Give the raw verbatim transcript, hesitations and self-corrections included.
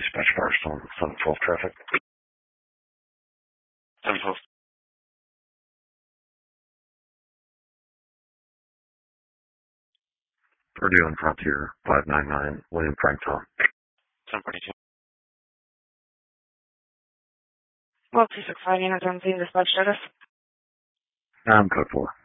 Dispatch Firestone, seven twelve traffic. seven twelve. Purdue and Frontier, five nine nine, William Frank Tom. ten forty-two. Well, two six five, Anna Jones, dispatch status. I'm code four.